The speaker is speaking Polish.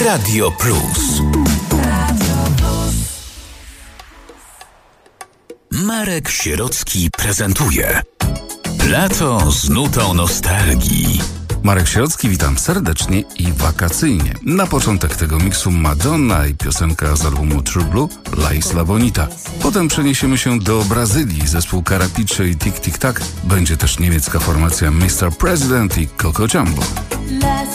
Radio Plus. Marek Sierocki prezentuje Lato z nutą nostalgii. Marek Sierocki, witam serdecznie i wakacyjnie. Na początek tego miksu Madonna i piosenka z albumu True Blue, La Isla Bonita. Potem przeniesiemy się do Brazylii. Zespół Carapicze i Tic Tic Tac. Będzie też niemiecka formacja Mr. President i Coco Jumbo.